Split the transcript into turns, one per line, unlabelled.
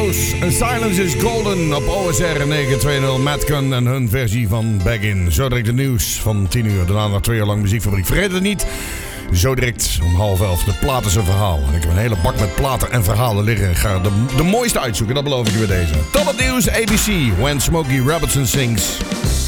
Shadows, Silence is Golden op OSR 920 Madcon en hun versie van Back In. Zo direct de nieuws van 10 uur. Daarna nog 2 uur lang muziekfabriek. Vergeet het niet. Zo direct om 10:30 de platen zijn verhaal. En ik heb een hele bak met platen en verhalen liggen. Ik ga de mooiste uitzoeken, dat beloof ik u bij deze. Tot het nieuws, ABC, When Smokey Robinson Sings.